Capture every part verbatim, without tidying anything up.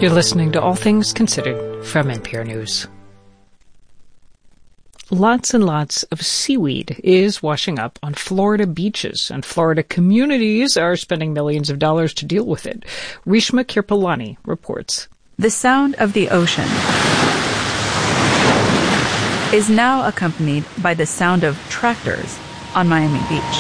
You're listening to All Things Considered from N P R News. Lots and lots of seaweed is washing up on Florida beaches, and Florida communities are spending millions of dollars to deal with it. Reshma Kirpalani reports. The sound of the ocean is now accompanied by the sound of tractors on Miami Beach.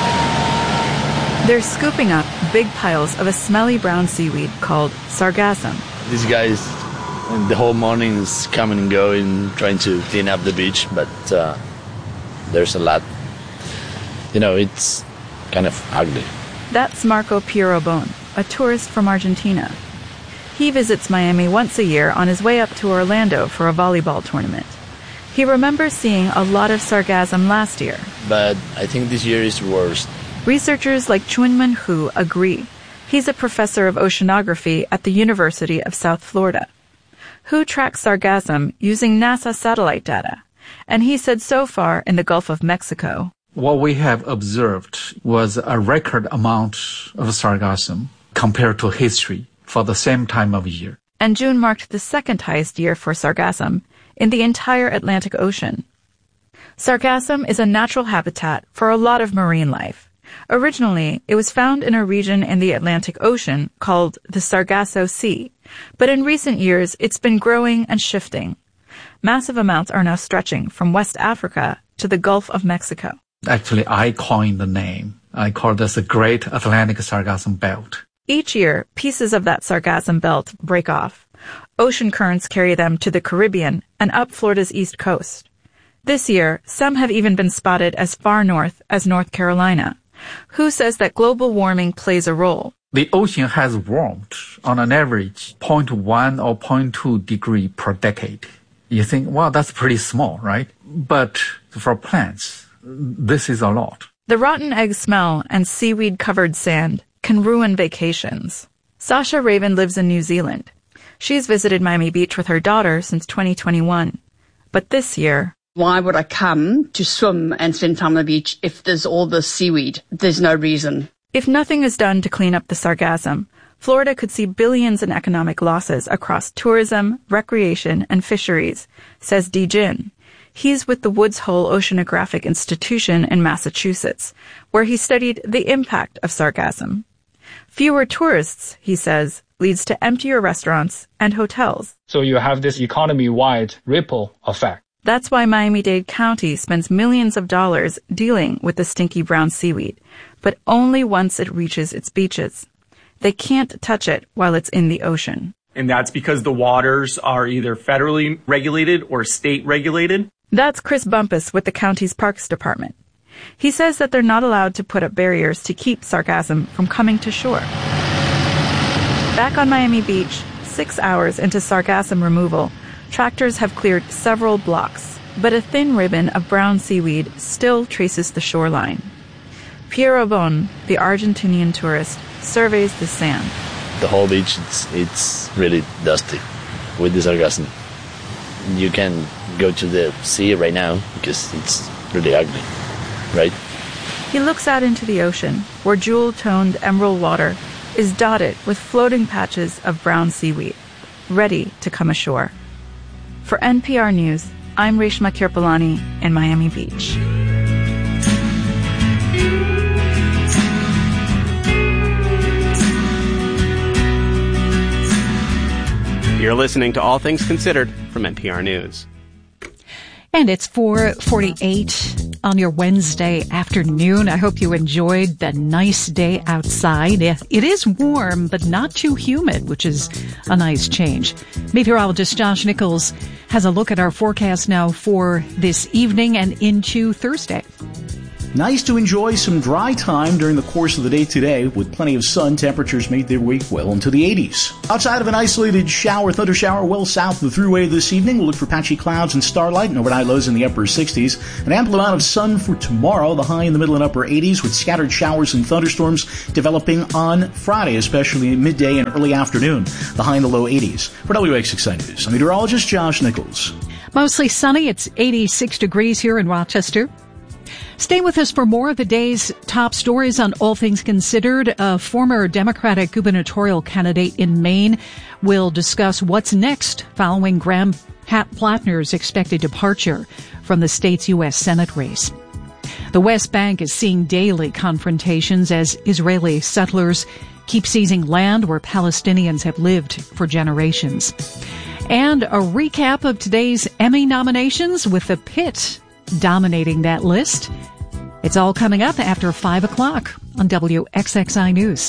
They're scooping up big piles of a smelly brown seaweed called sargassum. These guys, the whole morning is coming and going, trying to clean up the beach, but uh, there's a lot. You know, it's kind of ugly. That's Marco Pierobon, a tourist from Argentina. He visits Miami once a year on his way up to Orlando for a volleyball tournament. He remembers seeing a lot of sargassum last year. But I think this year is worse. Researchers like Chunmin Hu agree. He's a professor of oceanography at the University of South Florida. Hu tracks sargassum using NASA satellite data, and he said so far in the Gulf of Mexico, what we have observed was a record amount of sargassum compared to history for the same time of year. And June marked the second highest year for sargassum in the entire Atlantic Ocean. Sargassum is a natural habitat for a lot of marine life. Originally, it was found in a region in the Atlantic Ocean called the Sargasso Sea, but in recent years it's been growing and shifting. Massive amounts are now stretching from West Africa to the Gulf of Mexico. Actually, I coined the name. I call this the Great Atlantic Sargassum Belt. Each year, pieces of that sargassum belt break off. Ocean currents carry them to the Caribbean and up Florida's east coast. This year, some have even been spotted as far north as North Carolina. Hu says that global warming plays a role. The ocean has warmed on an average zero point one or zero point two degree per decade. You think, wow, that's pretty small, right? But for plants, this is a lot. The rotten egg smell and seaweed-covered sand can ruin vacations. Sasha Raven lives in New Zealand. She's visited Miami Beach with her daughter since twenty twenty-one. But this year, why would I come to swim and spend time on the beach if there's all this seaweed? There's no reason. If nothing is done to clean up the sargassum, Florida could see billions in economic losses across tourism, recreation, and fisheries, says Di Jin. He's with the Woods Hole Oceanographic Institution in Massachusetts, where he studied the impact of sargassum. Fewer tourists, he says, leads to emptier restaurants and hotels. So you have this economy-wide ripple effect. That's why Miami-Dade County spends millions of dollars dealing with the stinky brown seaweed, but only once it reaches its beaches. They can't touch it while it's in the ocean. And that's because the waters are either federally regulated or state regulated. That's Chris Bumpus with the county's Parks Department. He says that they're not allowed to put up barriers to keep sargassum from coming to shore. Back on Miami Beach, six hours into sargassum removal, tractors have cleared several blocks, but a thin ribbon of brown seaweed still traces the shoreline. Pierobon, the Argentinian tourist, surveys the sand. The whole beach, it's, it's really dusty with the sargassum. You can go to the sea right now because it's really ugly, right? He looks out into the ocean, where jewel-toned emerald water is dotted with floating patches of brown seaweed, ready to come ashore. For N P R News, I'm Reshma Kirpalani in Miami Beach. You're listening to All Things Considered from N P R News. And it's four forty-eight on your Wednesday afternoon. I hope you enjoyed the nice day outside. It is warm, but not too humid, which is a nice change. Meteorologist Josh Nichols has a look at our forecast now for this evening and into Thursday. Nice to enjoy some dry time during the course of the day today. With plenty of sun, temperatures made their way well into the eighties. Outside of an isolated shower, thunder shower well south of the thruway this evening, we'll look for patchy clouds and starlight and overnight lows in the upper sixties. An ample amount of sun for tomorrow, the high in the middle and upper eighties, with scattered showers and thunderstorms developing on Friday, especially midday and early afternoon. The high in the low eighties. For W X six I News, I'm meteorologist Josh Nichols. Mostly sunny. It's eighty-six degrees here in Rochester. Stay with us for more of the day's top stories on All Things Considered. A former Democratic gubernatorial candidate in Maine will discuss what's next following Graham Plattner's expected departure from the state's U S Senate race. The West Bank is seeing daily confrontations as Israeli settlers keep seizing land where Palestinians have lived for generations. And a recap of today's Emmy nominations with The Pit dominating that list. It's all coming up after five o'clock on W X X I News.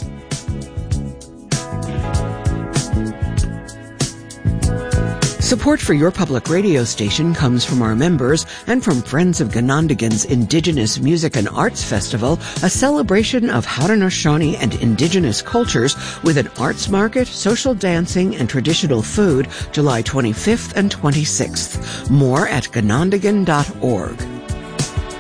Support for your public radio station comes from our members and from Friends of Ganondigan's Indigenous Music and Arts Festival, a celebration of Haudenosaunee and indigenous cultures with an arts market, social dancing, and traditional food, July twenty-fifth and twenty-sixth. More at ganondigan dot org.